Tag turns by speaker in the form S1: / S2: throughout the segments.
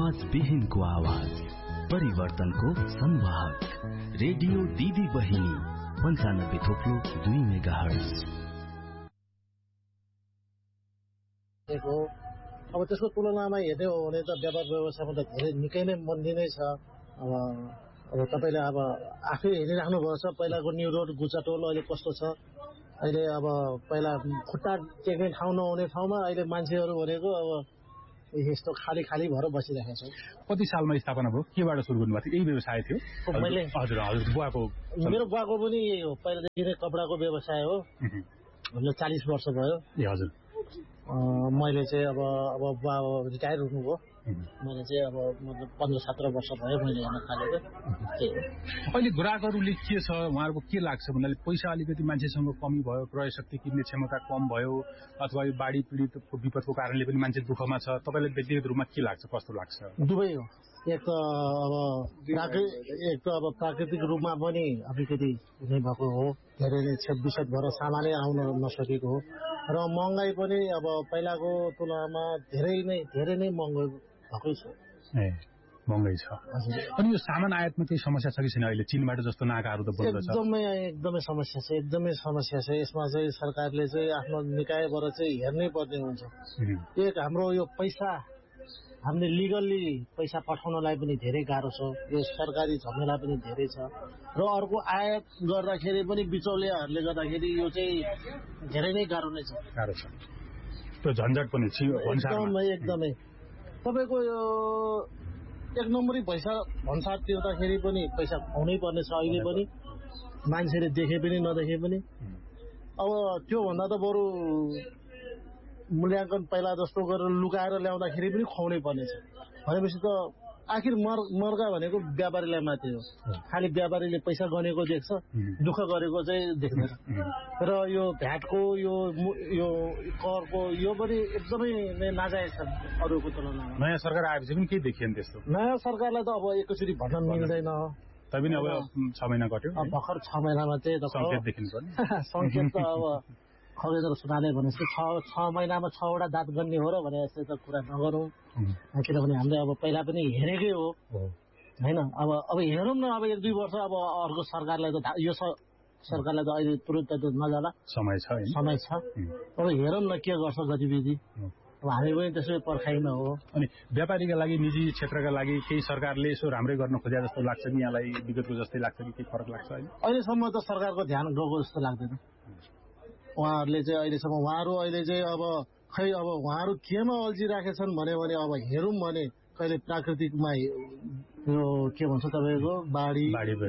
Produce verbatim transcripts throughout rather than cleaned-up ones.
S1: आवाज विहीनको आवाज, परिवर्तनको संवाहक, रेडियो दिदी बहिनी पञ्चानब्बे थोप्लो दुई मेगा हर्ज।
S2: अब त्यसको तुलनामा हेर्ने हो भने त व्यापार व्यवसायमा त धेरै निकै नै मन्दी नै छ। अब अब तपाईँले अब आफै हेरिराख्नु भएको छ पहिलाको न्यू रोड गुचाटोल अहिले कस्तो छ। अहिले अब पहिला खुट्टा टेक्ने ठाउँ नहुने ठाउँमा अहिले मान्छेहरू भनेको अब यस्तो खाली खाली भएर बसिरहेको छ।
S3: कति सालमा स्थापना भयो, केबाट सुरु गर्नुभएको थियो? यही व्यवसाय थियो
S2: मैले?
S3: हजुर हजुर बुवाको?
S2: मेरो बुवाको पनि यही हो, पहिलादेखि नै कपडाको व्यवसाय हो। हामीलाई चालिस वर्ष भयो।
S3: ए हजुर।
S2: मैले चाहिँ अब अब बुवा रिटायर हुनुभयो, मैले चाहिँ अब मतलब पन्ध्र सत्र वर्ष भयो मैले गर्न थालेको।
S3: अहिले ग्राहकहरूले के छ उहाँहरूको के लाग्छ भन्नाले पैसा अलिकति मान्छेसँग कमी भयो, क्रय शक्ति किन्ने क्षमता कम भयो, अथवा यो बाढी पीडितको विपदको कारणले पनि मान्छे दुःखमा छ, तपाईँलाई व्यक्तिगत रूपमा के लाग्छ, कस्तो लाग्छ?
S2: दुवै हो। एक त अब एक त अब प्राकृतिक रूपमा पनि अलिकति हुने भएको हो, धेरै नै क्षतिविषत भएर सामानै आउन नसकेको हो, र महँगाई पनि अब पहिलाको तुलनामा धेरै नै धेरै नै महँगो भएकै छ।
S3: ए महँगाई छ। अनि यो सामान आयातमा केही समस्या छ कि छैन? अहिले चीनबाट जस्तो नाकाहरू त बन्द छ।
S2: एकदमै एकदमै समस्या छ, एकदमै समस्या छ। यसमा चाहिँ सरकारले चाहिँ आफ्नो निकायबाट चाहिँ हेर्नै पर्ने हुन्छ। एक हाम्रो यो पैसा हामीले लिगल्ली पैसा पठाउनलाई पनि धेरै गाह्रो छ, यो सरकारी झमेला पनि धेरै छ, र अर्को आयात गर्दाखेरि पनि बिचौलियाहरूले गर्दाखेरि यो चाहिँ धेरै नै गाह्रो नै छ।
S3: गाह्रो छ त्यो झन्झट पनि छ
S2: एकदमै एकदमै। तपाईँको यो एक नम्बरी पैसा भन्सार तिर्दाखेरि पनि पैसा खुवाउनै पर्ने छ अहिले पनि, मान्छेले देखे पनि नदेखे पनि। अब त्योभन्दा त बरु मूल्याङ्कन पहिला जस्तो गरेर लुकाएर ल्याउँदाखेरि पनि खुवाउनै पर्नेछ भनेपछि त आखिर मर मर्गा भनेको व्यापारीलाई मात्रै हो। खालि व्यापारीले पैसा गनेको देख्छ, दुःख गरेको चाहिँ देख्दैन। र यो भ्याटको यो यो करको यो पनि एकदमै नाजायज छ अरूको तुलनामा।
S3: नयाँ सरकार आएपछि पनि केही देखिएन त्यस्तो?
S2: नयाँ सरकारलाई त अब एकैचोटि भन्न मिल्दैन।
S3: तैपनि अब छ महिना कट्यो,
S2: भर्खर छ महिनामा चाहिँ
S3: सङ्केत देखिनु पर्ने।
S2: सङ्केत त अब खगेन्द्र सुनाले भने जस्तो छ छ महिनामा छवटा दाँत गन्ने हो र भने जस्तो त कुरा नगरौँ, किनभने हामीले अब पहिला पनि हेरेकै हो होइन। अब अब हेरौँ न, अब एक दुई वर्ष अब अर्को सरकारलाई त यो सरकारलाई त अहिले तुरन्त त नजाला,
S3: समय छ
S2: समय छ। अब हेरौँ न के गर्छ गतिविधि, अब हामी पनि त्यसै पर्खाइमा हो।
S3: अनि व्यापारीका लागि, निजी क्षेत्रका लागि केही सरकारले यसो राम्रै गर्न खोजे जस्तो लाग्छ कि यहाँलाई? विगतको जस्तै लाग्छ कि केही फरक लाग्छ? अहिले
S2: अहिलेसम्म त सरकारको ध्यान गएको जस्तो लाग्दैन। उहाँहरूले चाहिँ अहिलेसम्म उहाँहरू अहिले चाहिँ अब खै अब उहाँहरू केमा अल्झिराखेछन् भन्यो भने अब हेरौँ भने कहिले प्राकृतिकमा यो के भन्छ तपाईँको बाढी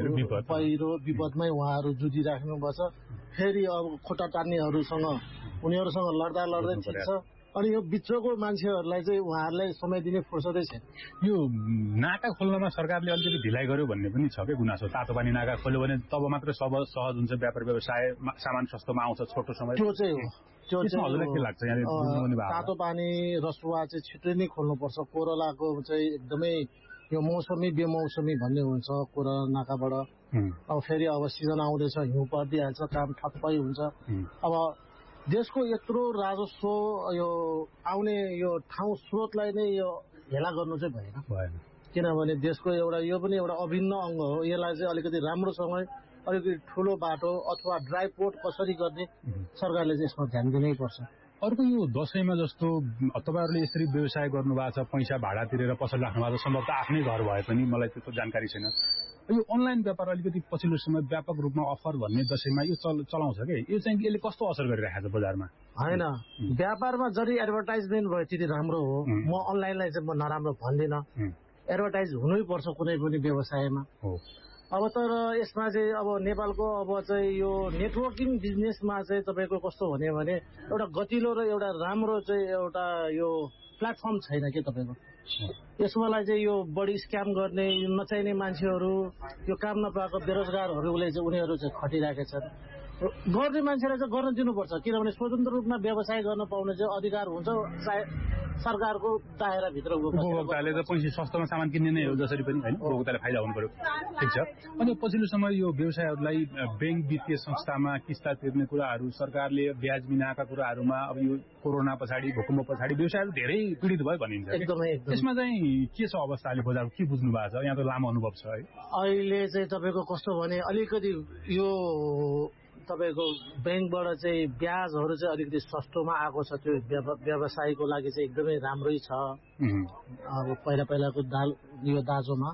S2: पहिरो विपदमै उहाँहरू जुझिराख्नु पर्छ। फेरि अब खुट्टा टान्नेहरूसँग उनीहरूसँग लड्दा लड्दै ठिक छ, अनि यो बिचको मान्छेहरूलाई चाहिँ उहाँहरूलाई समय दिने फुर्सदै छैन।
S3: यो नाका खोल्नमा सरकारले अलिकति ढिलाइ गर्यो भन्ने पनि छ कि गुनासो? तातो पानी नाका खोल्यो भने तब मात्रै सब सहज हुन्छ व्यापार व्यवसाय, सामान सस्तोमा आउँछ छोटो समय।
S2: त्यो चाहिँ हो, त्यो चाहिँ
S3: हजुरलाई के लाग्छ?
S2: तातो पानी रसुवा चाहिँ छिट्टै नै खोल्नुपर्छ। कोरोलाको चाहिँ एकदमै यो मौसमी बेमौसमी भन्ने हुन्छ कोरोला नाकाबाट। अब फेरि अब सिजन आउँदैछ, हिउँ परिदिइहाल्छ, काम ठप्पै हुन्छ। अब देशको यत्रो राजस्व यो आउने यो ठाउँ स्रोतलाई नै यो हेला गर्नु चाहिँ भएन, किनभने देशको एउटा यो पनि एउटा अभिन्न अङ्ग हो। यसलाई चाहिँ अलिकति राम्रोसँग अलिकति ठुलो बाटो अथवा ड्राई पोर्ट कसरी गर्ने सरकारले चाहिँ यसमा ध्यान दिनै पर्छ।
S3: अर्को यो दसैँमा जस्तो तपाईँहरूले यसरी व्यवसाय गर्नुभएको छ, पैसा भाडा तिरेर पसल राख्नु भएको छ, सम्भवतः आफ्नै घर भए पनि, मलाई त्यस्तो जानकारी छैन। यो अनलाइन व्यापार अलिकति पछिल्लो समय व्यापक रूपमा अफर भन्ने दसैँमा यो चल चलाउँछ कि यो चाहिँ यसले कस्तो असर गरिरहेको छ बजारमा?
S2: होइन, व्यापारमा जति एडभर्टाइजमेन्ट भयो त्यति राम्रो हो। म अनलाइनलाई चाहिँ म नराम्रो भन्दिनँ, एडभर्टाइज हुनै पर्छ कुनै पनि व्यवसायमा। अब तर यसमा चाहिँ अब नेपालको अब चाहिँ यो नेटवर्किङ बिजनेसमा चाहिँ तपाईँको कस्तो भन्यो भने एउटा गतिलो र एउटा राम्रो चाहिँ एउटा यो प्लेटफर्म छैन के तपाईँको। यसमालाई चाहिँ यो बढी स्क्याम गर्ने नचाहिने मान्छेहरू, यो काम नपाएको बेरोजगारहरूले चाहिँ उनीहरू चाहिँ खटिरहेका छन्। गर्ने मान्छेलाई चाहिँ गर्न दिनुपर्छ, किनभने स्वतन्त्र रूपमा व्यवसाय गर्न पाउने चाहिँ अधिकार हुन्छ चाहे सरकारको दायराभित्र
S3: उपभोक्ताले त पैसा सस्तोमा सामान किन्ने नै हो जसरी पनि होइन, उपभोक्ताले फाइदा हुनु पर्यो। ठिक छ। अनि पछिल्लो समय यो व्यवसायहरूलाई ब्याङ्क वित्तीय संस्थामा किस्ता तिर्ने कुराहरू, सरकारले ब्याज बिनाका कुराहरूमा अब यो कोरोना पछाडि भूकम्प पछाडि व्यवसायहरू धेरै पीडित भयो भनिन्छ।
S2: एकदमै
S3: त्यसमा चाहिँ के छ अवस्था अहिले बजारको, के बुझ्नु भएको छ? यहाँ त लामो अनुभव छ है।
S2: अहिले चाहिँ तपाईँको कस्तो भने अलिकति यो तपाईँको ब्याङ्कबाट चाहिँ ब्याजहरू चाहिँ अलिकति सस्तोमा आएको छ। त्यो व्यवसायको लागि चाहिँ एकदमै राम्रै छ। अब पहिला पहिलाको दाल यो दाजोमा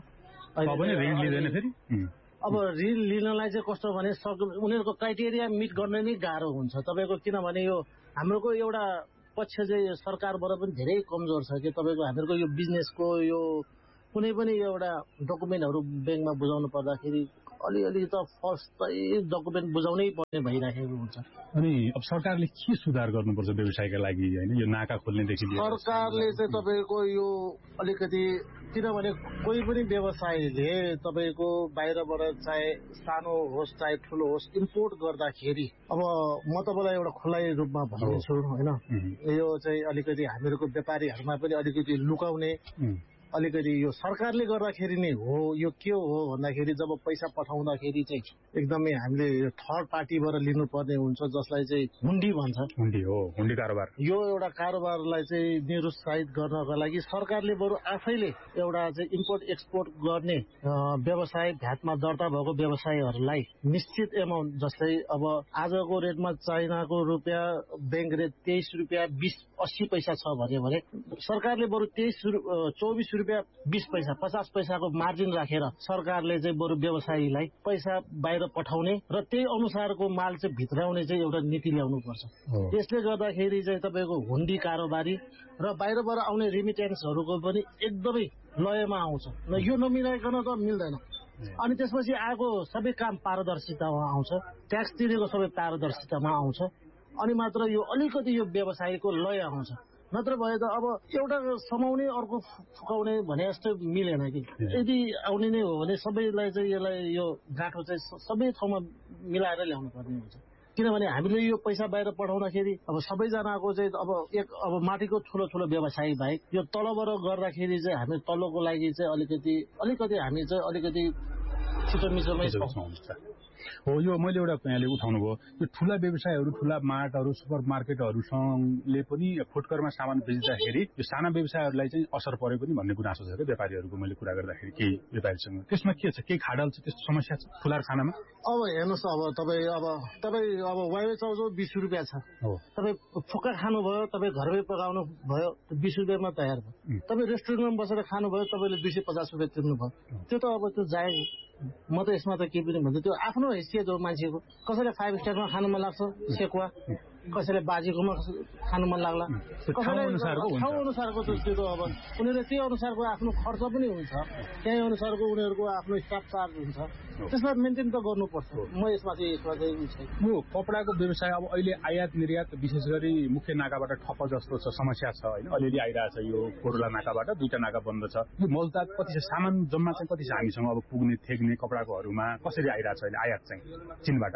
S3: ऋण लिँदैन फेरि।
S2: अब ऋण लिनलाई चाहिँ कस्तो भने उनीहरूको क्राइटेरिया मिट गर्न नै गाह्रो हुन्छ तपाईँको, किनभने यो हाम्रोको एउटा पक्ष चाहिँ सरकारबाट पनि धेरै कमजोर छ कि तपाईँको हामीहरूको यो बिजनेसको यो कुनै पनि एउटा डकुमेन्टहरू ब्याङ्कमा बुझाउनु पर्दाखेरि अलिअलि त फर्स्ट डकुमेन्ट बुझाउनै पर्ने भइराखेको हुन्छ।
S3: अनि अब सरकारले के सुधार गर्नुपर्छ व्यवसायका लागि होइन, यो नाका खोल्नेदेखि?
S2: सरकारले चाहिँ तपाईँको यो अलिकति, किनभने कोही पनि व्यवसायले तपाईँको बाहिरबाट चाहे सानो होस् चाहे ठुलो होस् इम्पोर्ट गर्दाखेरि, अब म तपाईँलाई एउटा खुल्लै रूपमा भन्दैछु होइन, यो चाहिँ अलिकति हामीहरूको व्यापारीहरूमा पनि अलिकति लुकाउने अलिकति यो सरकारले गर्दाखेरि नै हो। यो के हो भन्दाखेरि जब पैसा पठाउँदाखेरि चाहिँ एकदमै हामीले थर्ड पार्टीबाट लिनुपर्ने हुन्छ, जसलाई चाहिँ हुन्डी भन्छ।
S3: हुन्डी हो, हुन्डी कारोबार।
S2: यो एउटा कारोबारलाई चाहिँ निरुत्साहित गर्नका लागि सरकारले बरु आफैले एउटा चाहिँ इम्पोर्ट एक्सपोर्ट गर्ने व्यवसाय, भ्याटमा दर्ता भएको व्यवसायहरूलाई निश्चित एमाउन्ट, जस्तै अब आजको रेटमा चाइनाको रुपियाँ ब्याङ्क रेट तेइस रुपियाँ बिस अस्सी पैसा छ भने सरकारले बरु तेइस चौबिस रुपियाँ बिस पैसा पचास पैसाको मार्जिन राखेर सरकारले चाहिँ बरु व्यवसायीलाई पैसा बाहिर पठाउने र त्यही अनुसारको माल चाहिँ भित्राउने चाहिँ एउटा नीति ल्याउनु पर्छ। यसले गर्दाखेरि चाहिँ तपाईँको हुन्डी कारोबारी र बाहिरबाट आउने रिमिटेन्सहरूको पनि एकदमै लयमा आउँछ। यो नमिलाइकन त मिल्दैन। अनि त्यसपछि आएको सबै काम पारदर्शितामा आउँछ, ट्याक्स तिरेको सबै पारदर्शितामा आउँछ, अनि मात्र यो अलिकति यो व्यवसायको लय आउँछ। नत्र भए त अब एउटा समाउने अर्को फुकाउने भने जस्तो मिलेन कि। यदि आउने नै हो भने सबैलाई चाहिँ यसलाई यो गाँठो चाहिँ सबै ठाउँमा मिलाएर ल्याउनु पर्ने हुन्छ। किनभने हामीले यो पैसा बाहिर पठाउँदाखेरि अब सबैजनाको चाहिँ अब एक अब माथिको ठुलो ठुलो व्यवसायी बाहेक यो तलबाट गर्दाखेरि चाहिँ हामी तल्लोको लागि चाहिँ अलिकति अलिकति हामी चाहिँ अलिकति छिटो मिचोमै सक्नुहुन्छ।
S3: हो, यो मैले एउटा यहाँले उठाउनु भयो, यो ठुला व्यवसायहरू, ठुला मार्टहरू, सुपर मार्केटहरूसँगले पनि फुटकरमा सामान बेच्दाखेरि यो साना व्यवसायहरूलाई चाहिँ असर पर्यो पनि भन्ने गुनासो छ क्या व्यापारीहरूको। मैले कुरा गर्दाखेरि केही व्यापारीसँग त्यसमा के छ, केही खाडल छ, त्यस्तो समस्या छ ठुला खानामा?
S2: अब हेर्नुहोस्, अब तपाईँ अब तपाईँ अब वाइवे चाउचाउ बिस रुपियाँ छ, तपाईँ फुक्का खानुभयो, तपाईँ घरमै पकाउनु भयो बिस रुपियाँमा तयार भयो। तपाईँ रेस्टुरेन्टमा बसेर खानुभयो, तपाईँले दुई सय पचास रुपियाँ तिर्नु भयो। त्यो त अब त्यो जायज। म त यसमा त केही पनि भन्छु, त्यो आफ्नो हैसियत हो मान्छेको। कसैले फाइभ स्टारमा खानु मन लाग्छ सेकुवा, कसैले बाजेकोमा खानु मन लाग्ला, कसैलाई ठाउँ अनुसारको त्यो त अब उनीहरूले त्यही अनुसारको आफ्नो खर्च पनि हुन्छ, त्यही अनुसारको उनीहरूको आफ्नो स्टाफ चार्ज हुन्छ, त्यसलाई मेन्टेन त गर्नुपर्छ। म यसमा चाहिँ यसमा चाहिँ
S3: यो कपडाको व्यवसाय अब अहिले आयात निर्यात विशेष गरी मुख्य नाकाबाट ठप्प जस्तो छ, समस्या छ होइन, अलिअलि आइरहेछ यो कोरोना नाकाबाट, दुईटा नाका बन्द छ। यो मोलताद कति छ, सामान जम्मा चाहिँ कति छ हामीसँग अब पुग्ने थेग्ने कपडाकोहरूमा, कसरी आइरहेछ अहिले आयात चाहिँ चीनबाट?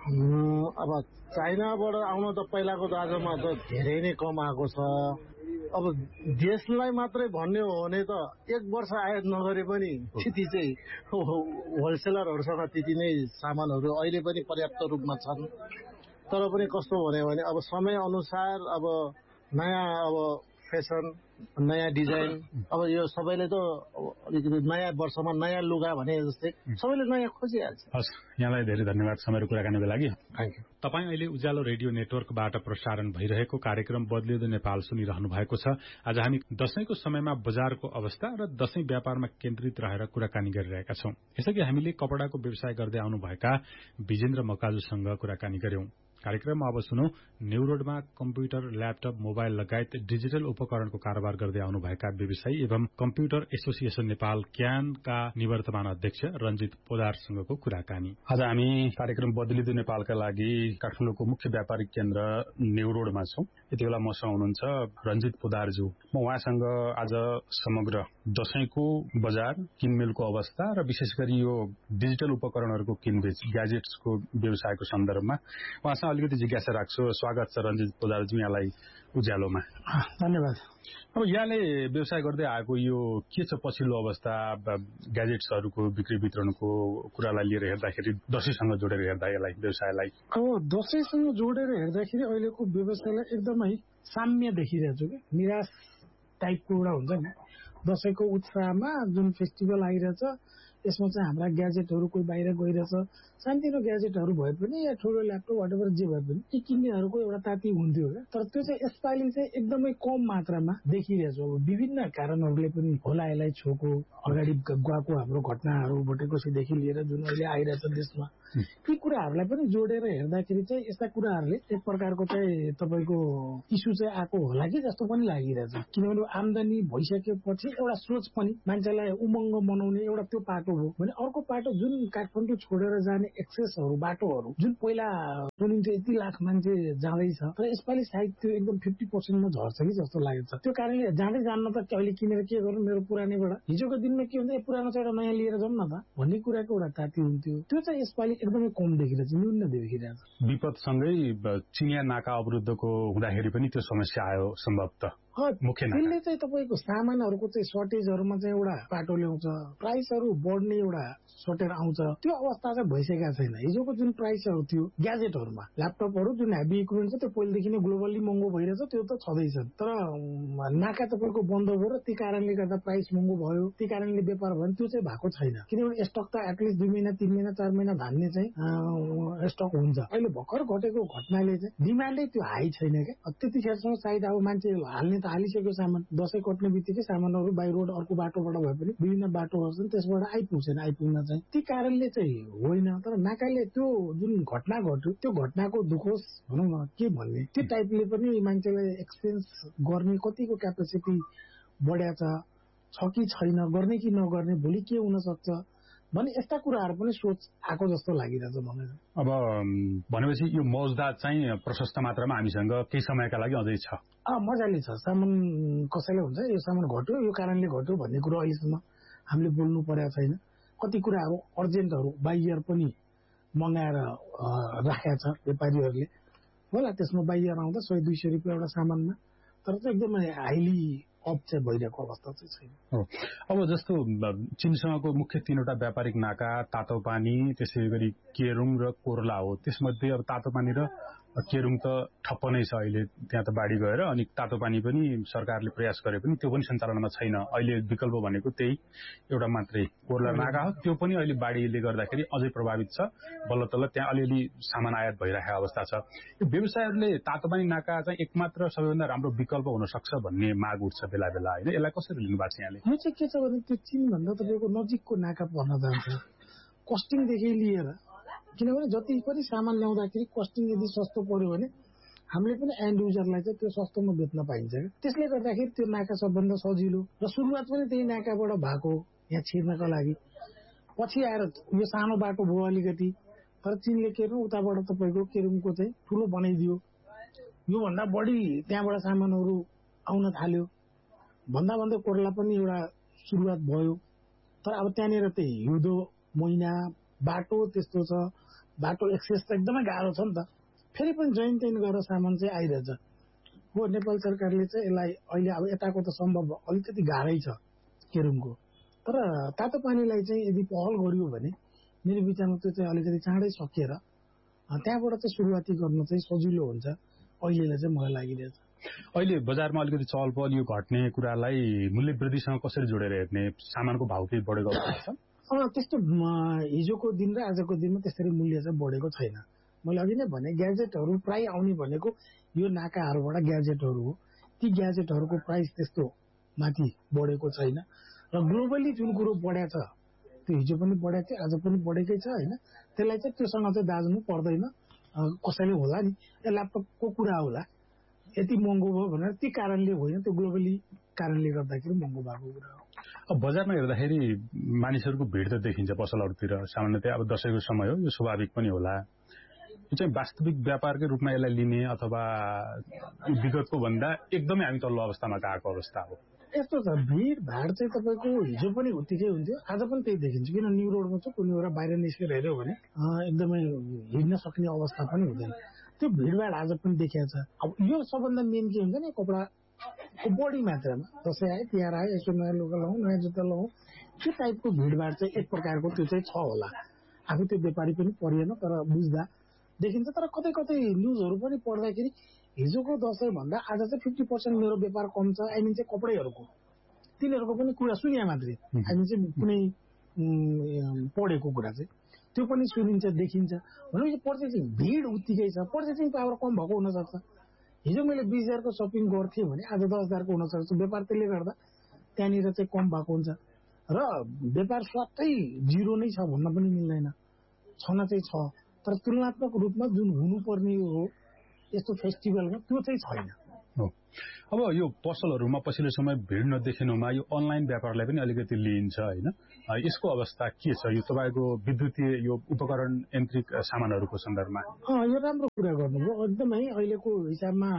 S2: अब चाइनाबाट आउन त पहिलाको दाजोमा त धेरै नै कम आएको छ। अब देशलाई मात्रै भन्ने हो भने त एक वर्ष आयात नगरे पनि त्यति चाहिँ होलसेलरहरूसँग त्यति नै सामानहरू अहिले पनि पर्याप्त रूपमा छन्। तर पनि कस्तो भन्यो भने अब समय अनुसार अब नयाँ अब फेसन, नयाँ डिजाइन, अब यो सबैले त अलिकति नयाँ वर्षमा नयाँ लुगा भने जस्तै सबैले नयाँ खोजिहाल्छ।
S3: हस्, यहाँलाई धेरै धन्यवाद समय कुराकानीको लागि। Thank you. तपाईँ अहिले उज्यालो रेडियो नेटवर्कबाट प्रसारण भइरहेको कार्यक्रम बदलिँदो नेपाल सुनिरहनु भएको छ। आज हामी दशैंको समयमा बजारको अवस्था र दशैं व्यापारमा केन्द्रित रहेर कुराकानी गरिरहेका छौं। यसअघि हामीले कपडाको व्यवसाय गर्दै आउनुभएका विजेन्द्र मकाजुसँग कुराकानी गर्यौं। कार्यक्रममा अब सुनौ न्यूरोडमा कम्प्युटर, ल्यापटप, मोबाइल लगायत डिजिटल उपकरणको कारोबार गर्दै आउनुभएका व्यवसायी एवं कम्प्युटर एसोसिएशन नेपाल क्यानका निवर्तमान अध्यक्ष रञ्जित पोदारसँगको कुराकानी। आज हामी कार्यक्रम बदलिँदो नेपालका लागि काठमाडौँको मुख्य व्यापारिक केन्द्र न्यूरोडमा छौं। यति बेला मसँग हुनुहुन्छ रञ्जित पोदारज्यू। म उहाँसँग आज समग्र दशैंको बजार किनमेलको अवस्था र विशेष गरी यो डिजिटल उपकरणहरूको किनबेच ग्याजेट्सको व्यवसायको सन्दर्भमा उहाँसँग अलिकति जिज्ञासा राख्छु। स्वागत छ रञ्जित पोद्दारजी यहाँलाई उज्यालोमा।
S4: धन्यवाद।
S3: अब यहाँले व्यवसाय गर्दै आएको यो के छ पछिल्लो अवस्था ग्याजेट्सहरूको बिक्री वितरणको कुरालाई लिएर हेर्दाखेरि दशैंसँग जोडेर हेर्दा यसलाई व्यवसायलाई
S4: अब दशैंसँग जोडेर हेर्दाखेरि अहिलेको व्यवसायलाई एकदमै साम्य देखिरहेको छु कि निराश टाइपको एउटा हुन्छ नि दशैंको उत्साहमा जुन फेस्टिभल आइरहेछ यसमा चाहिँ हाम्रा ग्याजेटहरू कोही बाहिर गइरहेछ सानोतिनो ग्याजेटहरू भए पनि या ठुलो ल्यापटप वाटेभर जे भए पनि ती किन्नेहरूको एउटा ताती हुन्थ्यो क्या। तर त्यो चाहिँ यसपालि चाहिँ एकदमै कम मात्रामा देखिरहेछ। अब विभिन्न कारणहरूले पनि होला यसलाई छोको अगाडि गएको हाम्रो घटनाहरू भोटेकोसीदेखि लिएर जुन अहिले आइरहेछ देशमा यी कुराहरूलाई पनि जोडेर हेर्दाखेरि चाहिँ यस्ता कुराहरूले एक प्रकारको चाहिँ तपाईँको इस्यु चाहिँ आएको होला कि जस्तो पनि लागिरहेछ। किनभने आमदानी भइसकेपछि एउटा सोच पनि मान्छेलाई उमङ्ग मनाउने एउटा त्यो पाटो हो भने अर्को पाटो जुन काठमाडौँ छोडेर जाने एक्सेसहरू बाटोहरू जुन पहिला सुनिन्थ्यो यति लाख मान्छे जाँदैछ तर यसपालि सायद त्यो एकदम फिफ्टी पर्सेन्टमा झर्छ कि जस्तो लागेको छ। त्यो कारणले जाँदै जान्न त अहिले किनेर के गर्नु मेरो पुरानैबाट हिजोको दिनमा के हुन्छ पुरानो चाहिँ एउटा नयाँ लिएर जाउँ न त भन्ने कुराको एउटा ताती हुन्थ्यो। त्यो चाहिँ यसपालि एकदमै कम देखिरहेछ, न्यून देखिरहेछ।
S3: विपदसँगै चिनिया नाका अवरुद्धको हुँदाखेरि पनि त्यो समस्या आयो सम्भवतः।
S4: त्यसले चाहिँ तपाईँको सामानहरूको चाहिँ सर्टेजहरूमा चाहिँ एउटा पाटो ल्याउँछ, प्राइसहरू बढ्ने एउटा सर्टेज आउँछ। त्यो अवस्था चाहिँ भइसकेका छैन। हिजोको जुन प्राइसहरू थियो ग्याजेटहरूमा ल्यापटपहरू जुन हेभी इक्विपमेन्ट छ त्यो पहिलेदेखि नै ग्लोबल्ली महँगो भइरहेछ त्यो त छँदैछ। तर नाका तपाईँको बन्द भयो र ती कारणले गर्दा प्राइस महँगो भयो, ती कारणले व्यापार भयो त्यो चाहिँ भएको छैन। किनभने स्टक त एटलिस्ट दुई महिना तीन महिना चार महिना धान्ने चाहिँ स्टक हुन्छ। अहिले भर्खर घटेको घटनाले चाहिँ डिमान्डै त्यो हाई छैन क्या। त्यतिखेरसम्म सायद अब मान्छे हाल्ने त हालिसक्यो सामान, दसैँ कट्ने बित्तिकै सामानहरू बाई रोड अर्को बाटोबाट भए पनि विभिन्न बाटोहरू छन् त्यसबाट आइपुग्छन्। आइपुग्न चाहिँ ती कारणले चाहिँ होइन। तर नाकाले त्यो जुन घटना घट्यो त्यो घटनाको दुखोस भनौँ न के भन्ने त्यो टाइपले पनि मान्छेलाई एक्सपेन्स गर्ने कतिको क्यापेसिटी बढ्या छ कि छैन, गर्ने कि नगर्ने, भोलि के हुन सक्छ भने यस्ता कुराहरू पनि सोच आएको जस्तो लागिरहेछ मलाई।
S3: अब भनेपछि यो मौजदात चाहिँ प्रशस्त मात्रामा हामीसँग केही समयका लागि अझै छ।
S4: अँ मजाले छ। सामान कसैले हुन्छ यो सामान घट्यो यो कारणले घट्यो भन्ने कुरो अहिलेसम्म हामीले बोल्नु परेको छैन। कति कुराहरू अर्जेन्टहरू बाई इयर पनि मगाएर राखेका छ व्यापारीहरूले होला त्यसमा बाई इयर आउँदा सय दुई सय रुपियाँ एउटा सामानमा, तर चाहिँ एकदमै हाइली अप चाहिँ भइरहेको अवस्था चाहिँ छैन।
S3: अब जस्तो चीनसँगको मुख्य तीनवटा व्यापारिक नाका तातोपानी त्यसै गरी केरुङ र कोर्ला हो। त्यसमध्ये अब तातोपानी र केरुङ त ठप्प नै छ अहिले, त्यहाँ त बाढी गएर अनि तातोपानी पनि सरकारले प्रयास गरे पनि त्यो पनि सञ्चालनमा छैन। अहिले विकल्प भनेको त्यही एउटा मात्रै कोर्ला नाका हो, त्यो पनि अहिले बाढीले गर्दाखेरि अझै प्रभावित छ। बल्ल तल्ल त्यहाँ अलिअलि सामान आयात भइरहेको अवस्था छ। यो व्यवसायहरूले तातोपानी नाका चाहिँ एकमात्र सबैभन्दा राम्रो विकल्प हुन सक्छ भन्ने माग उठ्छ बेला बेला होइन, यसलाई कसरी लिनु भएको छ यहाँले?
S4: यो चाहिँ के छ भने त्यो चीनभन्दा तपाईँको नजिकको नाका पर्न जान्छ कस्टिङदेखि लिएर। किनभने जति पनि सामान ल्याउँदाखेरि कस्टिङ यदि सस्तो पर्यो भने हामीले पनि एन्ड युजरलाई चाहिँ त्यो सस्तोमा बेच्न पाइन्छ क्या। त्यसले गर्दाखेरि त्यो नाका सबभन्दा सजिलो र सुरुवात पनि त्यही नाकाबाट भएको यहाँ छिर्नका लागि। पछि आएर यो सानो बाटो भयो अलिकति, तर चीनले के गर्नु उताबाट तपाईँको केरुङको चाहिँ ठुलो बनाइदियो। योभन्दा बढी त्यहाँबाट सामानहरू आउन थाल्यो भन्दा भन्दै कोर्ला पनि एउटा सुरुवात भयो। तर अब त्यहाँनिर त्यही हिउँदो महिना बाटो त्यस्तो छ, बाटो एक्सेस त एकदमै गाह्रो छ नि त। फेरि पनि जैन तैन गरेर सामान चाहिँ आइरहेछ हो। नेपाल सरकारले चाहिँ यसलाई अहिले अब यताको त सम्भव अलिकति गाह्रै छ केरुङको, तर तातो पानीलाई चाहिँ यदि पहल गरियो भने मेरो विचारमा त्यो चाहिँ अलिकति चाँडै सकिएर त्यहाँबाट चाहिँ सुरुवाती गर्न चाहिँ सजिलो हुन्छ अहिलेलाई चाहिँ मलाई लागिरहेछ।
S3: अहिले बजारमा अलिकति चहल पहल यो घट्ने कुरालाई मूल्य वृद्धिसँग कसरी जोडेर हेर्ने? सामानको भाउ केही बढेको छ?
S4: त्यस्तो हिजोको दिन र आजको दिनमा त्यसरी मूल्य चाहिँ बढेको छैन। मैले अघि नै भने ग्याजेटहरू प्राय आउने भनेको यो नाकाहरूबाट ग्याजेटहरू हो। ती ग्याजेटहरूको प्राइस त्यस्तो माथि बढेको छैन र ग्लोबली जुन कुरो बढ्या छ त्यो हिजो पनि बढेको थियो आज पनि बढेकै छ होइन। त्यसलाई चाहिँ त्योसँग चाहिँ दाज्नु पर्दैन। कसैले होला नि ल्यापटपको कुरा होला यति महँगो भयो भनेर ती कारणले होइन, त्यो ग्लोबली कारणले गर्दाखेरि महँगो भएको कुरा हो।
S3: अब बजारमा हेर्दाखेरि मानिसहरूको भिड त देखिन्छ पसलहरूतिर सामान्यतया। अब दशैंको समय हो, यो स्वाभाविक पनि होला। यो चाहिँ वास्तविक व्यापारकै रूपमा यसलाई लिने अथवा विगतको भन्दा एकदमै हामी तल्लो अवस्थामा गएको अवस्था हो?
S4: यस्तो छ भिडभाड चाहिँ तपाईँको हिजो पनि उत्तिकै हुन्थ्यो आज पनि त्यही देखिन्छ किन न्यू रोडमा चाहिँ कुनै एउटा बाहिर निस्केर हेऱ्यो भने एकदमै हिँड्न सक्ने अवस्था पनि हुँदैन त्यो भिडभाड आज पनि देखिएको छ। अब यो सबभन्दा मेन के हुन्छ नि कपडाको बढी मात्रामा दसैँ आयो तिहार आयो यसो नयाँ लुगा लगाउँ नयाँ जुत्ता लगाउँ त्यो टाइपको भिडभाड चाहिँ एक प्रकारको त्यो चाहिँ छ होला। आफू त्यो व्यापारी पनि परिएन तर बुझ्दा देखिन्छ। तर कतै कतै न्युजहरू पनि पढ्दाखेरि हिजोको दसैँ भन्दा आज चाहिँ फिफ्टी पर्सेन्ट मेरो व्यापार कम छ आई मिन चाहिँ कपडैहरूको तिनीहरूको पनि कुरा सुनिया मात्रै आई मिन चाहिँ कुनै पढेको कुरा चाहिँ त्यो पनि सुनिन्छ देखिन्छ। भनेपछि पर्चेसिङ भिड उत्तिकै छ पर्चेसिङ पावर कम भएको हुनसक्छ। हिजो मैले बिस हजारको सपिङ गर्थेँ भने आज दस हजारको हुनसक्छ व्यापार त्यसले गर्दा त्यहाँनिर चाहिँ कम भएको हुन्छ र व्यापार स्वाटै जिरो नै छ भन्न पनि मिल्दैन छन चाहिँ छ तर तुलनात्मक रूपमा जुन हुनुपर्ने हो यस्तो फेस्टिभलमा त्यो चाहिँ छैन।
S3: अब यो पसलहरूमा पछिल्लो समय भिड नदेखिनुमा यो अनलाइन व्यापारलाई पनि अलिकति लिइन्छ होइन यसको अवस्था के छ यो तपाईँको विद्युतीय यो उपकरण यन्त्रिक सामानहरूको सन्दर्भमा?
S4: यो राम्रो कुरा गर्नुभयो एकदमै अहिलेको हिसाबमा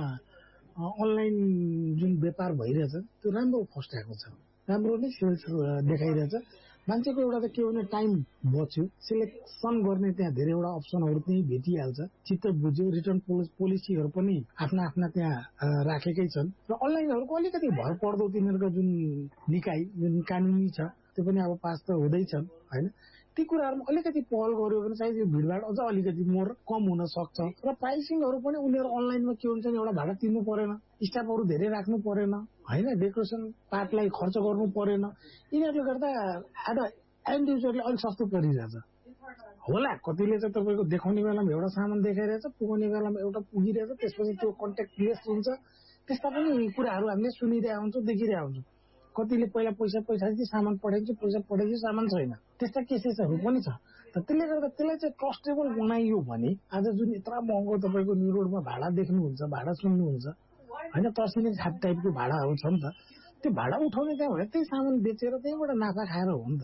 S4: अनलाइन जुन व्यापार भइरहेछ त्यो राम्रो फस्टाएको छ राम्रो नै सेल्स देखाइरहेछ। मान्छेको एउटा त के भने टाइम बच्यो सिलेक्सन गर्ने त्यहाँ धेरैवटा अप्सनहरू त्यही भेटिहाल्छ चित्त बुझ्यो रिटर्न पोलिसीहरू पनि आफ्ना आफ्ना त्यहाँ राखेकै छन् र अनलाइनहरूको अलिकति भर पर्दो तिनीहरूको जुन निकाय जुन कानुनी छ त्यो पनि अब पास त हुँदैछन् होइन ती कुराहरूमा अलिकति पहल गर्यो भने सायद यो भिडभाड अझ अलिकति मोर कम हुन सक्छ र प्राइसिङहरू पनि उनीहरू अनलाइनमा के हुन्छ नि एउटा भाडा तिर्नु परेन स्टाफहरू धेरै राख्नु परेन होइन डेकोरेसन पार्टलाई खर्च गर्नु परेन यिनीहरूले गर्दा आज एन्ड युजरले अलिक सस्तो परिरहेछ होला। कतिले चाहिँ तपाईँको देखाउने बेलामा एउटा सामान देखाइरहेछ पुगाउने बेलामा एउटा पुगिरहेछ त्यसपछि त्यो कन्ट्याक्ट लेस हुन्छ त्यस्ता पनि कुराहरू हामीले सुनिरहेका हुन्छौँ देखिरहेका हुन्छौँ। कतिले पहिला पैसा पैसा चाहिँ सामान पठाइन्छ पैसा पठाइन्छ सामान छैन त्यस्ता केसेसहरू पनि छ। त्यसले गर्दा त्यसलाई चाहिँ ट्रस्टेबल बनाइयो भने आज जुन यत्र महँगो तपाईँको न्यू रोडमा भाडा देख्नुहुन्छ भाडा सुन्नुहुन्छ होइन तर्सिने छाप टाइपको भाडाहरू छ नि त त्यो भाडा उठाउने त्यहाँ भने त्यही सामान बेचेर त्यहीँबाट नाफा खाएर हो नि त।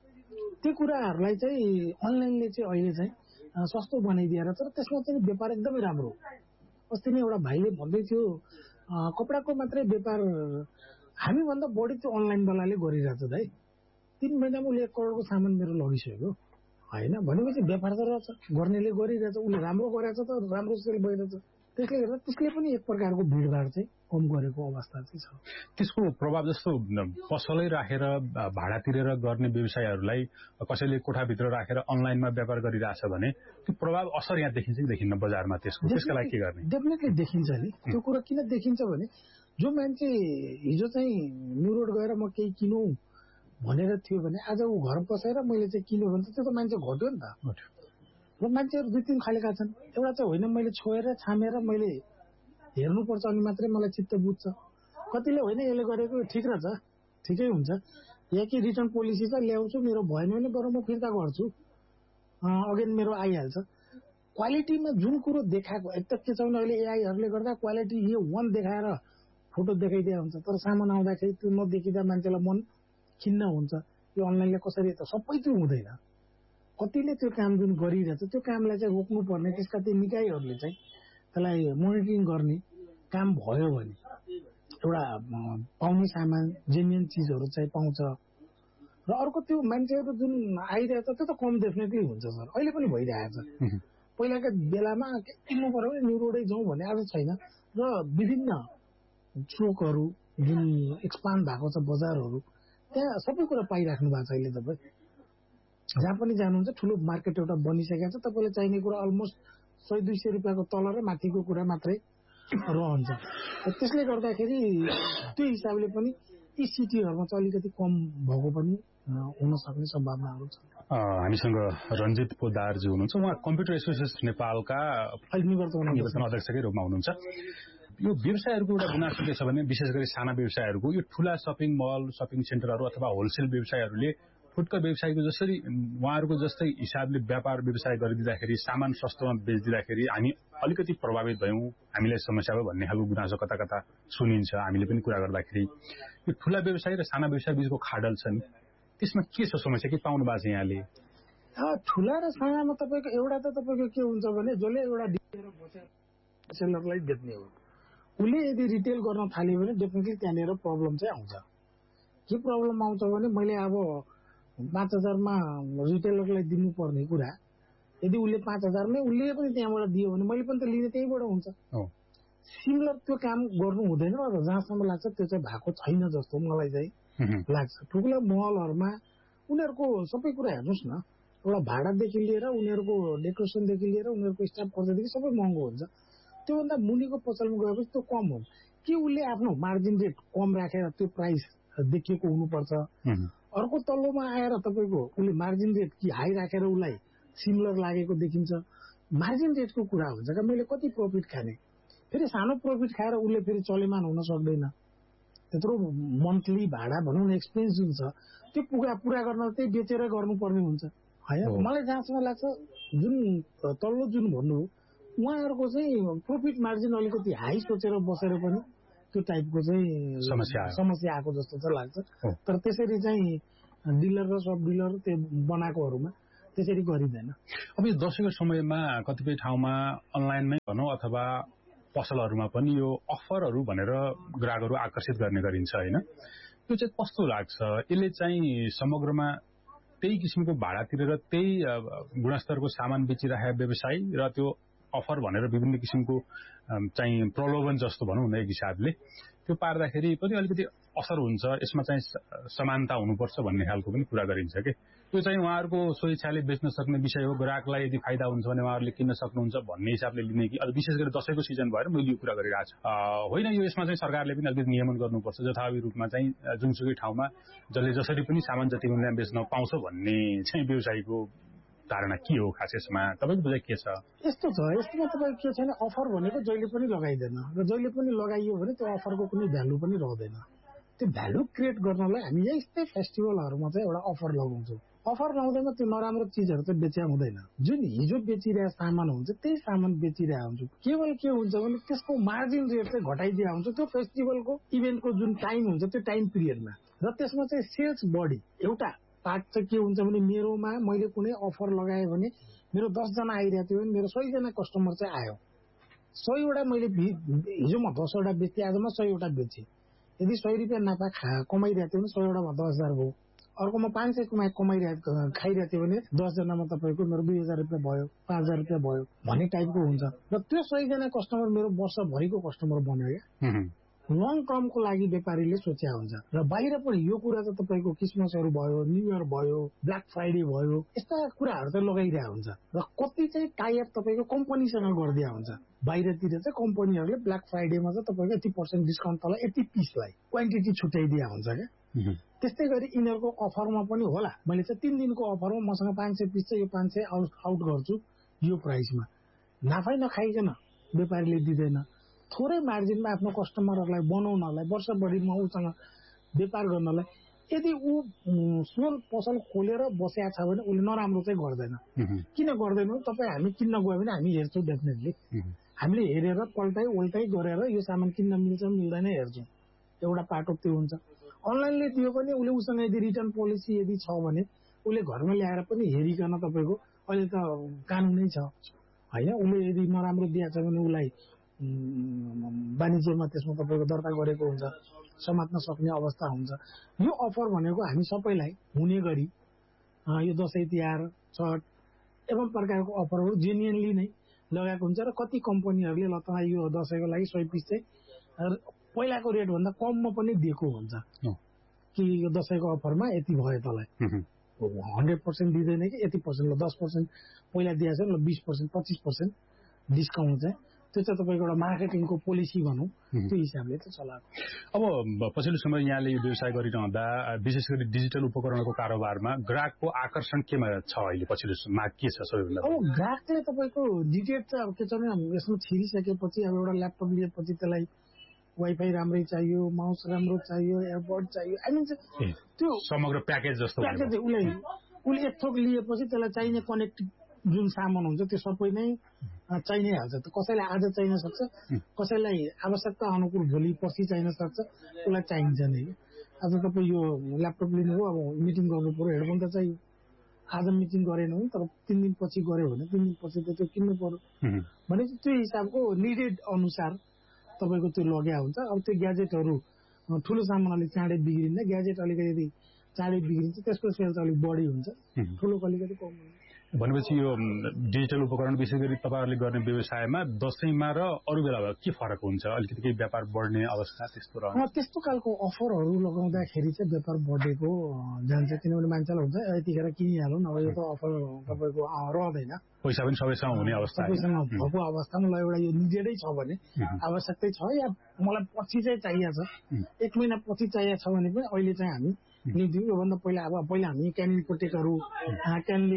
S4: त्यो कुराहरूलाई चाहिँ अनलाइनले चाहिँ अहिले चाहिँ सस्तो बनाइदिएर तर त्यसमा चाहिँ व्यापार एकदमै राम्रो हो। अस्ति नै एउटा भाइले भन्दै थियो कपडाको मात्रै व्यापार हामीभन्दा बढी त्यो अनलाइनवालाले गरिरहेछ दाइ तीन महिनामा उसले एक करोडको सामान मेरो लगिसक्यो होइन भनेपछि व्यापार त रहेछ गर्नेले गरिरहेछ उसले राम्रो गरेछ त राम्रो सेल भइरहेछ त्यसले गर्दा त्यसले पनि एक प्रकारको भिडभाड चाहिँ कम गरेको अवस्था चाहिँ छ।
S3: त्यसको प्रभाव जस्तो पसलै राखेर भाडा तिरेर गर्ने व्यवसायहरूलाई कसैले कोठाभित्र राखेर अनलाइनमा व्यापार गरिरहेछ भने त्यो प्रभाव असर यहाँ देखिन्छ कि देखिन्न बजारमा त्यसको त्यसका लागि के गर्ने?
S4: डेफिनेटली देखिन्छ नि त्यो कुरा किन देखिन्छ भने जो मान्छे हिजो चाहिँ न्यू रोड गएर म केही किनौँ भनेर थियो भने आज ऊ घर बसेर मैले चाहिँ किन्यो भने त्यो त मान्छे घट्यो नि त र मान्छेहरू दुई तिन खालेका छन् एउटा चाहिँ होइन मैले छोएर छामेर मैले हेर्नुपर्छ अनि मात्रै मलाई चित्त बुझ्छ कतिले होइन यसले गरेको ठिक रहेछ ठिकै हुन्छ या कि रिटर्न पोलिसी छ ल्याउँछु मेरो भएन भने बरु म फिर्ता गर्छु अगेन मेरो आइहाल्छ। क्वालिटीमा जुन कुरो देखाएको एक त के छ भने अहिले एआईहरूले गर्दा क्वालिटी यो वान देखाएर फोटो देखाइदिया हुन्छ तर सामान आउँदाखेरि त्यो नदेखिँदा मान्छेलाई मन खिन्न हुन्छ। यो अनलाइनले कसरी त सबै त्यो हुँदैन कतिले त्यो काम जुन गरिरहेछ त्यो कामलाई चाहिँ रोक्नु पर्ने त्यसका त्यो निकायहरूले चाहिँ त्यसलाई मोनिटरिङ गर्ने काम भयो भने एउटा पाउने सामान जेन्युन चिजहरू चाहिँ पाउँछ र अर्को त्यो मान्छेहरू जुन आइरहेछ त्यो त कम डेफिनेटली हुन्छ सर अहिले पनि भइरहेछ। पहिलाका बेलामा किन्नु पर्यो भने न्यू रोडै जाउँ भने आज छैन र विभिन्न चोकहरू जुन एक्सपान्ड भएको छ बजारहरू त्यहाँ सबै कुरा पाइराख्नु भएको छ अहिले तपाईँ जहाँ पनि जानुहुन्छ ठुलो मार्केट एउटा बनिसकेको छ तपाईँले चाहिने कुरा अलमोस्ट सय दुई सय रुपियाँको तल र माथिको कुरा मात्रै रहन्छ। त्यसले गर्दाखेरि त्यो हिसाबले पनि यी सिटीहरूमा चाहिँ अलिकति कम भएको पनि हुन सक्ने सम्भावनाहरू छ।
S3: हामीसँग रञ्जित पोदारजी हुनुहुन्छ उहाँ कम्प्युटर एसोसिएसन नेपालका निवर्तमान अध्यक्षकै रूपमा हुनुहुन्छ। यो व्यवसायहरूको एउटा गुनासो के छ भने विशेष गरी साना व्यवसायहरूको यो ठूला शपिङ मल शपिङ सेन्टरहरू अथवा होलसेल व्यवसायहरूले फुटकर व्यवसायको जसरी उहाँहरूको जस्तै हिसाबले व्यापार व्यवसाय गरिदिँदाखेरि सामान सस्तोमा बेचिदिँदाखेरि हामी अलिकति प्रभावित भयौँ हामीलाई समस्या भयो भन्ने खालको गुनासो कता कता सुनिन्छ। हामीले पनि कुरा गर्दाखेरि यो ठूला व्यवसाय र साना व्यवसाय बीचको खाडल छ नि त्यसमा के छ समस्या के पाउनु भएको छ यहाँले?
S4: ठूला र सानामा तपाईँको एउटा त तपाईँको के हुन्छ भने जसले एउटा सेलरलाई बेच्ने हो उसले यदि रिटेल गर्न थाल्यो भने डेफिनेटली त्यहाँनिर प्रब्लम चाहिँ आउँछ। के प्रब्लम आउँछ भने मैले अब पाँच हजारमा रिटेलरलाई दिनुपर्ने कुरा यदि उसले पाँच हजारमै उसले पनि त्यहाँबाट दियो भने मैले पनि त लिने त्यहीबाट हुन्छ। सिमिलर त्यो काम गर्नु हुँदैन र जहाँसम्म लाग्छ त्यो चाहिँ भएको छैन जस्तो मलाई चाहिँ लाग्छ। ठुला महलहरूमा उनीहरूको सबै कुरा हेर्नुहोस् न, एउटा भाडादेखि लिएर उनीहरूको डेकोरेसनदेखि लिएर उनीहरूको स्टाफ खर्चदेखि सबै महँगो हुन्छ। त्योभन्दा मुनिको पसलमा गएपछि त्यो कम हुन्छ कि उसले आफ्नो मार्जिन रेट कम राखेर त्यो प्राइस देखिएको हुनुपर्छ। अर्को तल्लोमा आएर तपाईँको उसले मार्जिन रेट कि हाई राखेर उसलाई सिमिलर लागेको देखिन्छ। मार्जिन रेटको कुरा हुन्छ क्या, मैले कति प्रफिट खाने, फेरि सानो प्रफिट खाएर उसले फेरि चलेमान हुन सक्दैन। त्यत्रो मन्थली भाडा भनौँ न एक्सपेन्स जुन छ त्यो पुरा पुरा गर्न त्यही बेचेर गर्नुपर्ने हुन्छ होइन। मलाई जहाँसम्म लाग्छ जुन तल्लो जुन भन्नु उहाँहरूको चाहिँ प्रफिट मार्जिन अलिकति हाई सोचेर बसेर पनि त्यो टाइपको चाहिँ समस्या आएको जस्तो चाहिँ लाग्छ। तर त्यसरी चाहिँ डिलर र सब डिलर त्यो बनाएकोहरूमा त्यसरी गरिँदैन।
S3: अब यो दशैंको समयमा कतिपय ठाउँमा अनलाइनमै भनौँ अथवा पसलहरूमा पनि यो अफरहरू भनेर ग्राहकहरू आकर्षित गर्ने गरिन्छ होइन। त्यो चाहिँ कस्तो लाग्छ? यसले चाहिँ समग्रमा त्यही किसिमको भाडा तिरेर त्यही गुणस्तरको सामान बेचिरहेका व्यवसायी र त्यो अफर भनेर विभिन्न किसिमको चाहिँ प्रलोभन जस्तो भनौँ न एक हिसाबले त्यो पार्दाखेरि पनि अलिकति असर हुन्छ, यसमा चाहिँ समानता हुनुपर्छ भन्ने खालको पनि कुरा गरिन्छ कि त्यो चाहिँ उहाँहरूको स्वेच्छाले बेच्न सक्ने विषय हो। ग्राहकलाई यदि फाइदा हुन्छ भने उहाँहरूले किन्न सक्नुहुन्छ भन्ने हिसाबले लिने कि अझ विशेष गरी दशैंको सिजन भएर मैले यो कुरा गरिरहेको छु होइन। यो यसमा चाहिँ सरकारले पनि अलिकति नियमन गर्नुपर्छ जथाभावी रूपमा चाहिँ जुनसुकै ठाउँमा जसले जसरी पनि सामान जति मूल्यमा बेच्न पाउँछ भन्ने चाहिँ व्यवसायीको धारणा के हो खास यसमा तपाईँको बुझाइ के छ?
S4: यस्तो छ, यसमा तपाईँ के छैन, अफर भनेको जहिले पनि लगाइँदैन र जहिले पनि लगाइयो भने त्यो अफरको कुनै भ्यालु पनि रहँदैन। त्यो भ्यालु क्रिएट गर्नलाई हामी यस्तै फेस्टिभलहरूमा चाहिँ एउटा अफर लगाउँछौँ। अफर लगाउँदैमा त्यो नराम्रो चिजहरू चाहिँ बेच्या हुँदैन। जुन हिजो बेचिरहेको सामान हुन्छ त्यही सामान बेचिरहेको हुन्छ। केवल के हुन्छ भने त्यसको मार्जिन रेट चाहिँ घटाइदिएको हुन्छ त्यो फेस्टिभलको इभेन्टको जुन टाइम हुन्छ त्यो टाइम पिरियडमा, र त्यसमा चाहिँ सेल्स बढी एउटा पार्ट चाहिँ के हुन्छ भने मेरोमा मैले कुनै अफर लगाएँ भने मेरो दसजना आइरहेको थियो भने मेरो सयजना कस्टमर चाहिँ आयो। सयवटा मैले हिजो म दसवटा बेचेँ, आज म सयवटा बेचेँ। यदि सय रुपियाँ नाफा खा कमाइरहेको थियो भने सयवटामा दस हजार भयो। अर्कोमा पाँच सय कमाइ कमाइरहेको खाइरहेको थियो भने दसजनामा तपाईँको मेरो दुई हजार रुपियाँ भयो, पाँच हजार रुपियाँ भयो भन्ने टाइपको हुन्छ। र त्यो सयजना कस्टमर मेरो वर्षभरिको कस्टमर बन्यो क्या। लङ टर्मको लागि व्यापारीले सोच्या हुन्छ। र बाहिर पनि यो कुरा चाहिँ तपाईँको क्रिसमसहरू भयो, न्यू इयर भयो, ब्ल्याक फ्राइडे भयो, यस्ता कुराहरू चाहिँ लगाइरहेको हुन्छ। र कति चाहिँ टाइअप तपाईँको कम्पनीसँग गरिदिया हुन्छ। बाहिरतिर चाहिँ कम्पनीहरूले ब्ल्याक फ्राइडेमा चाहिँ तपाईँको यति पर्सेन्ट डिस्काउन्ट तल यति पिसलाई क्वान्टिटी छुट्याइदिया हुन्छ क्या। त्यस्तै गरी यिनीहरूको अफरमा पनि होला, मैले चाहिँ तिन दिनको अफरमा मसँग पाँच सय पिस चाहिँ यो पाँच सय आउट आउट गर्छु यो प्राइसमा, नाफै नखाइकन व्यापारीले दिँदैन। थोरै मार्जिनमा आफ्नो कस्टमरहरूलाई बनाउनलाई वर्षभरिमा उसँग व्यापार गर्नलाई यदि ऊ स्मल पसल खोलेर बसेको छ भने उसले नराम्रो चाहिँ गर्दैन। किन गर्दैन? तपाईँ हामी किन्न गयो भने हामी हेर्छौँ डेफिनेटली। हामीले हेरेर पल्टाइ उल्टाइ गरेर यो सामान किन्न मिल्छ मिल्दैन हेर्छौँ। एउटा पाटो त्यो हुन्छ। अनलाइनले दियो भने उसले उसँग यदि रिटर्न पोलिसी यदि छ भने उसले घरमा ल्याएर पनि हेरिकन तपाईँको अहिले त कानुनै छ होइन। उसले यदि नराम्रो दिएको छ भने उसलाई वाणिज्यमा त्यसमा तपाईँको दर्ता गरेको हुन्छ, समात्न सक्ने अवस्था हुन्छ। यो अफर भनेको हामी सबैलाई हुने गरी यो दसैँ तिहार छठ एवं प्रकारको अफरहरू जेन्युनली नै लगाएको हुन्छ। र कति कम्पनीहरूले ल तँलाई यो दसैँको लागि सय पिस चाहिँ पहिलाको रेटभन्दा कममा पनि दिएको हुन्छ कि यो दसैँको अफरमा यति भयो तँलाई हन्ड्रेड पर्सेन्ट दिँदैन कि यति पर्सेन्ट ल दस पर्सेन्ट पहिला दिएको छ ल बिस पर्सेन्ट पच्चिस पर्सेन्ट डिस्काउन्ट चाहिँ त्यो चाहिँ तपाईँको एउटा मार्केटिङको पोलिसी भनौँ त्यो हिसाबले त चलाएको।
S3: अब पछिल्लो समय यहाँले यो व्यवसाय गरिरहँदा विशेष गरी डिजिटल उपकरणको कारोबारमा ग्राहकको आकर्षण केमा छ अहिले पछिल्लो माग के छ सबैभन्दा?
S4: अब ग्राहकले तपाईँको डिटेल चाहिँ अब के छ भने यसमा छिरिसकेपछि अब एउटा ल्यापटप लिएपछि त्यसलाई वाइफाई राम्रै चाहियो, माउस राम्रो चाहियो, एयरबड चाहियो, आई मिन त्यो
S3: समग्र प्याकेज जस्तो
S4: प्याकेज उसले उसले एक थोक लिएपछि त्यसलाई चाहिने कनेक्ट जुन सामान हुन्छ त्यो सबै नै चाहिनै हाल्छ। कसैलाई आज चाहिन सक्छ, कसैलाई आवश्यकता अनुकूल भोलि पर्सि चाहिन सक्छ, उसलाई चाहिन्छ नै। आज तपाईँ यो ल्यापटप लिनुभयो, अब मिटिङ गर्नु पर्यो, हेडफोन त चाहियो। आज मिटिङ गरेन भने तर तिन दिन पछि गऱ्यो भने तिन दिन पछि त त्यो किन्नु पर्यो भनेपछि त्यो हिसाबको निडेड अनुसार तपाईँको त्यो लग्या हुन्छ। अब त्यो ग्याजेटहरू ठुलो सामान अलिक चाँडै बिग्रिन्छ, ग्याजेट अलिकति चाँडै बिग्रिन्छ, त्यसको सेल्स अलिक बढी हुन्छ, ठुलो अलिकति कम हुन्छ।
S3: भनेपछि यो डिजिटल उपकरण विशेष गरी तपाईँहरूले गर्ने व्यवसायमा दशैंमा र अरू बेला के फरक हुन्छ? अलिकति केही व्यापार बढ्ने अवस्था त्यस्तो रहन्छ?
S4: त्यस्तो खालको अफरहरू लगाउँदाखेरि चाहिँ व्यापार बढेको जान्छ, किनभने मान्छेलाई हुन्छ यतिखेर किनिहालौँ न, अब यो त अफर तपाईँको रहँदैन,
S3: पैसा पनि सबैसँग हुने अवस्था,
S4: सबैसँग भएको अवस्थामा ल एउटा यो निडेडै छ भने, आवश्यकतै छ या मलाई पछि चाहिँ चाहिएको छ, एक महिना पछि चाहिएको छ भने पनि अहिले चाहिँ हामी निदिउँ। योभन्दा पहिला अब पहिला हामी क्यानिल पोटेकहरू क्यानले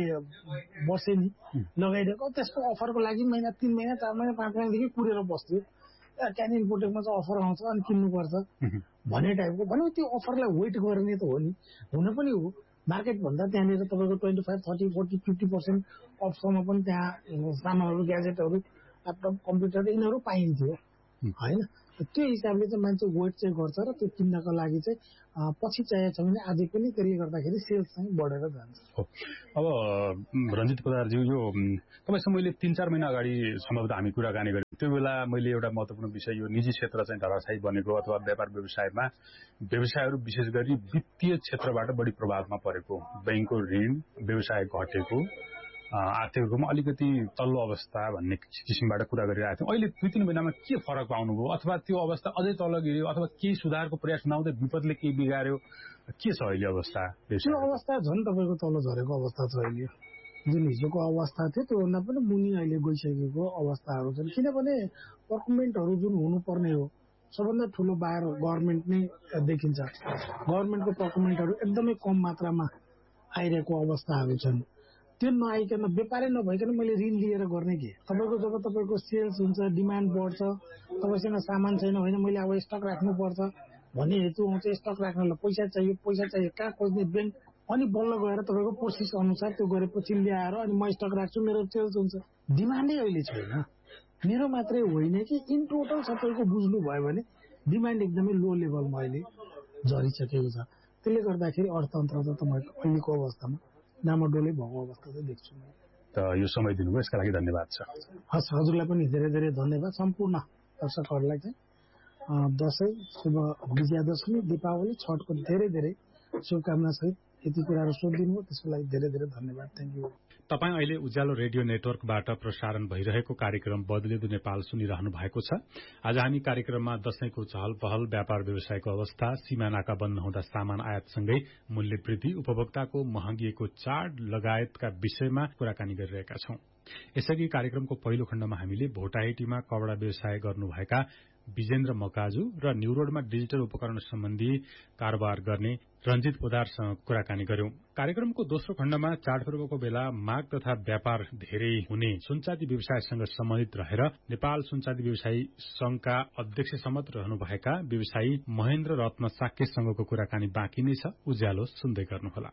S4: बसे नि लगाइदिएको, त्यसको अफरको लागि महिना तिन महिना चार महिना पाँच महिनादेखि कुरेर बस्थ्यो, क्यानिल पोटेकमा चाहिँ अफर आउँछ अनि किन्नुपर्छ भन्ने टाइपको। भने त्यो अफरलाई वेट गर्ने त हो नि, हुन पनि हो। मार्केटभन्दा त्यहाँनिर तपाईँको twenty five thirty forty fifty percent अफसम्म पनि त्यहाँ सामानहरू, ग्याजेटहरू, ल्यापटप, कम्प्युटर यिनीहरू पाइन्थ्यो होइन। त्यो हिसाबले चाहिँ मान्छे वेट चाहिँ गर्छ र त्यो किन्नको लागि चाहिँ पछि चाहिएको छ भने आजै पनि त्यसले गर्दाखेरि सेल्स चाहिँ बढेर जान्छ।
S3: अब रञ्जित पोद्दारज्यू, यो तपाईँसँग मैले तीन चार महिना अगाडि सम्भवतः हामी कुराकानी गऱ्यौँ, त्यो बेला मैले एउटा महत्त्वपूर्ण विषय यो निजी क्षेत्र चाहिँ धराशायी बनेको अथवा व्यापार व्यवसायमा व्यवसायहरू विशेष गरी वित्तीय क्षेत्रबाट बढी प्रभावमा परेको, बैंकको ऋण, व्यवसाय घटेको, आर्थिक रूपमा अलिकति तल्लो अवस्था भन्ने किसिमबाट कुरा गरिरहेको थियौँ। अहिले दुई तीन महिनामा के फरक पाउनुभयो, अथवा त्यो अवस्था अझै तल गिर्यो, अथवा केही सुधारको प्रयास नहुँदै विपदले केही बिगार्यो, के छ अहिले अवस्था?
S4: त्यो अवस्था झन् तपाईँको तल झरेको अवस्था छ अहिले। जुन हिजोको अवस्था थियो त्योभन्दा पनि मुनि अहिले गइसकेको अवस्थाहरू छन्, किनभने डकुमेन्टहरू जुन हुनुपर्ने हो सबभन्दा ठुलो बाहिर गभर्मेन्ट नै देखिन्छ। गभर्मेन्टको डकुमेन्टहरू एकदमै कम मात्रामा आइरहेको अवस्थाहरू छन्। त्यो नआइकन व्यापारै नभइकन मैले ऋण लिएर गर्ने के? तपाईँको जब तपाईँको सेल्स हुन्छ, डिमान्ड बढ्छ, तपाईँसँग सामान छैन, होइन मैले अब स्टक राख्नुपर्छ भन्ने हेतु आउँछ, स्टक राख्नलाई पैसा चाहियो, पैसा चाहियो कहाँ खोज्ने? ब्याङ्क। अनि बल्ल गएर तपाईँको प्रोसेस अनुसार त्यो गरेपछि ल्याएर अनि म स्टक राख्छु, मेरो सेल्स हुन्छ। डिमान्डै अहिले छैन। मेरो मात्रै होइन कि इन टोटल सबैको बुझ्नुभयो भने डिमान्ड एकदमै लो लेभलमा अहिले झरिसकेको छ। त्यसले गर्दाखेरि अर्थतन्त्र त तपाईँको अहिलेको अवस्थामा डामाडोलै भएको अवस्था चाहिँ देख्छु।
S3: त यो समय दिनुभयो यसका लागि धन्यवाद छ।
S4: हस्, हजुरलाई पनि धेरै धेरै धन्यवाद। सम्पूर्ण दर्शकहरूलाई चाहिँ दसैँ, शुभ विजयादशमी, दीपावली, छठको धेरै धेरै शुभकामना सहित यति कुराहरू सोधिदिनु हो, त्यसको लागि धेरै धेरै धन्यवाद। Thank you.
S3: तपाईँ अहिले उज्यालो रेडियो नेटवर्कबाट प्रसारण भइरहेको कार्यक्रम बदलिँदो नेपाल सुनिरहनु भएको छ। आज हामी कार्यक्रममा दशैंको चहल पहल, व्यापार व्यवसायको अवस्था, सीमा नाका बन्द हुँदा सामान आयातसँगै मूल्य वृद्धि, उपभोक्ताको महँगिएको चाड लगायतका विषयमा कुराकानी गरिरहेका छौं। यसअघि कार्यक्रमको पहिलो खण्डमा हामीले भोटाहेटीमा कपड़ा व्यवसाय गर्नुभएका विजेन्द्र मकाजु र न्यूरोडमा डिजिटल उपकरण सम्बन्धी कारोबार गर्ने रञ्जित पोद्दारसँग कुराकानी गर्यौं। कार्यक्रमको दोस्रो खण्डमा चाडपर्वको बेला माग तथा व्यापार धेरै हुने सुनचाँदी व्यवसायसँग सम्बन्धित रहेर नेपाल सुनचाँदी व्यवसायी संघका अध्यक्ष समेत रहनुभएका व्यवसायी महेन्द्र रत्न साक्यसँगको कुराकानी बाँकी नै छ। उज्यालो सुन्दै गर्नुहोला।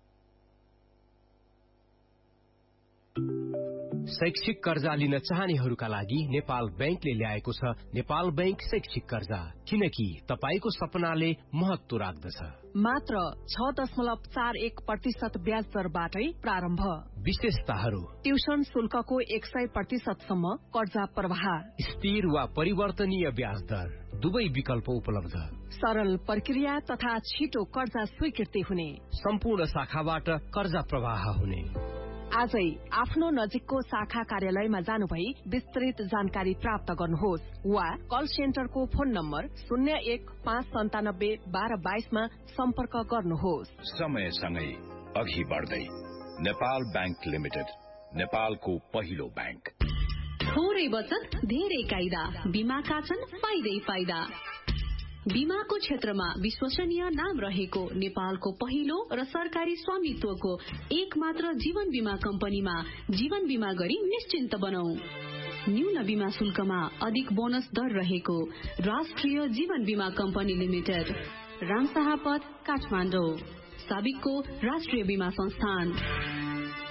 S5: शैक्षिक कर्जा लिन चाहनेहरूका लागि नेपाल बैंकले ल्याएको छ नेपाल बैंक शैक्षिक कर्जा, किनकि तपाईको सपनाले महत्व राख्दछ।
S6: मात्र छ दशमलव चार एक प्रतिशत ब्याज दरबाटै प्रारम्भ।
S5: विशेषताहरू:
S6: ट्युसन शुल्कको एक सय प्रतिशतसम्म कर्जा प्रवाह,
S5: स्थिर वा परिवर्तनीय ब्याज दर, दुवै विकल्प उपलब्ध,
S6: सरल प्रक्रिया तथा छिटो कर्जा स्वीकृति हुने,
S5: सम्पूर्ण शाखाबाट कर्जा प्रवाह हुने।
S6: आजै आफ्नो नजिकको शाखा कार्यालयमा जानुभई विस्तृत जानकारी प्राप्त गर्नुहोस् वा कल सेन्टरको फोन नम्बर शून्य एक पाँच सन्तानब्बे बाह्र बाइसमा सम्पर्क गर्नुहोस्।
S7: समयसँगै अघि बढ्दै नेपाल बैंक लिमिटेड, नेपालको पहिलो बैंक।
S8: थोरै बचत धेरै कायदा, बीमाका छन् फाइदै फाइदा। बीमाको क्षेत्रमा विश्वसनीय नाम रहेको नेपालको पहिलो र सरकारी स्वामित्वको एक मात्र जीवन बीमा कम्पनीमा जीवन बीमा गरी निश्चिन्त बनाऊ। न्यून बीमा शुल्कमा अधिक बोनस दर रहेको राष्ट्रिय जीवन बीमा कम्पनी लिमिटेड, रामशाह पथ, काठमाडौँ, साबिकको राष्ट्रिय बीमा संस्थान।